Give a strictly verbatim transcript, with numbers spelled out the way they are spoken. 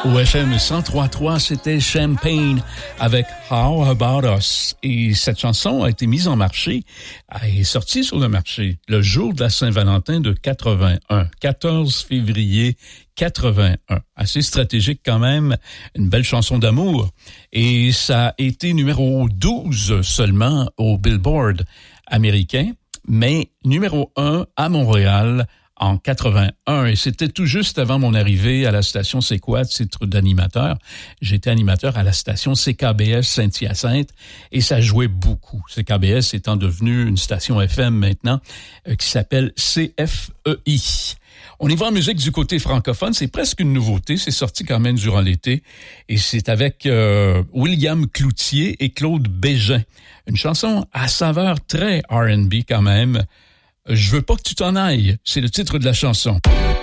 Au F M cent trois trois, c'était Champagne avec How About Us. Et cette chanson a été mise en marché, est sortie sur le marché le jour de la Saint-Valentin de quatre-vingt-un, quatorze février quatre-vingt-un. Assez stratégique quand même, une belle chanson d'amour. Et ça a été numéro douze seulement au Billboard américain, mais numéro un à Montréal en quatre-vingt-un, et c'était tout juste avant mon arrivée à la station C'est quoi, titre d'animateur. J'étais animateur à la station C K B S Saint-Hyacinthe, et ça jouait beaucoup. C K B S étant devenu une station F M maintenant, euh, qui s'appelle C F E I. On y va en musique du côté francophone, c'est presque une nouveauté, c'est sorti quand même durant l'été, et c'est avec euh, William Cloutier et Claude Bégin. Une chanson à saveur très R and B quand même. Je veux pas que tu t'en ailles, c'est le titre de la chanson.